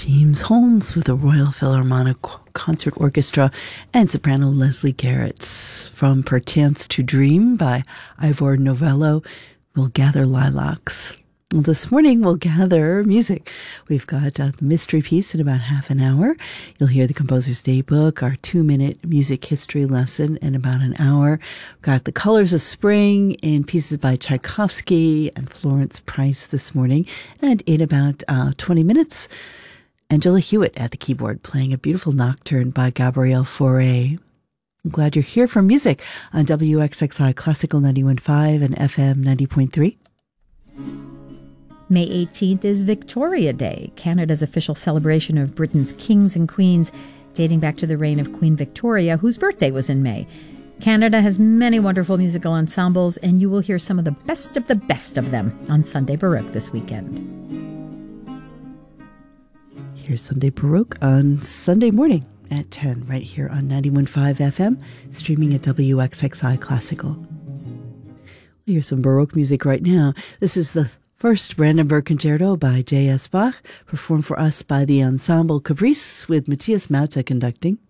James Holmes with the Royal Philharmonic Concert Orchestra and soprano Leslie Garrett's From Perchance to Dream by Ivor Novello. We'll gather lilacs. Well, this morning we'll gather music. We've got the mystery piece in about half an hour. You'll hear the Composer's Daybook, our 2-minute music history lesson in about an hour. We've got the Colors of Spring in pieces by Tchaikovsky and Florence Price this morning. And in about 20 minutes, Angela Hewitt at the keyboard playing a beautiful nocturne by Gabrielle Fauré. I'm glad you're here for music on WXXI Classical 91.5 and FM 90.3. May 18th is Victoria Day, Canada's official celebration of Britain's kings and queens, dating back to the reign of Queen Victoria, whose birthday was in May. Canada has many wonderful musical ensembles, and you will hear some of the best of them on Sunday Baroque this weekend. Here's Sunday Baroque on Sunday morning at 10, right here on 91.5 FM, streaming at WXXI Classical. We'll hear some Baroque music right now. This is the first Brandenburg Concerto by J.S. Bach, performed for us by the Ensemble Caprice with Matthias Mauta conducting.